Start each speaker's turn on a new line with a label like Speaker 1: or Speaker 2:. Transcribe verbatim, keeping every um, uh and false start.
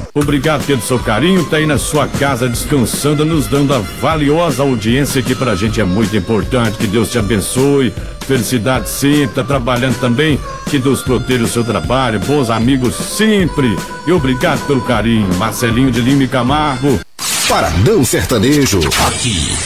Speaker 1: Obrigado pelo seu carinho, tá aí na sua casa descansando, nos dando a valiosa audiência que pra gente é muito importante. Que Deus te abençoe, felicidade sempre, tá trabalhando também, que Deus proteja o seu trabalho, bons amigos sempre. E obrigado pelo carinho, Marcelinho de Lima e Camargo.
Speaker 2: Paradão Sertanejo, aqui